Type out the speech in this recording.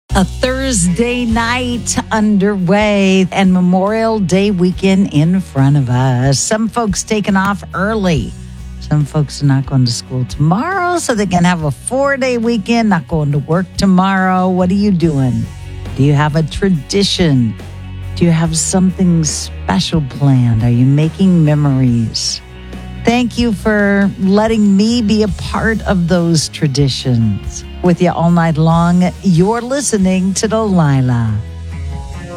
A Thursday night underway and Memorial Day weekend in front of us. Some folks taking off early. Some folks are not going to school tomorrow, so they can have a 4-day weekend, not going to work tomorrow. What are you doing? Do you have a tradition? Do you have something special planned? Are you making memories? Thank you for letting me be a part of those traditions. With you all night long, you're listening to Delilah.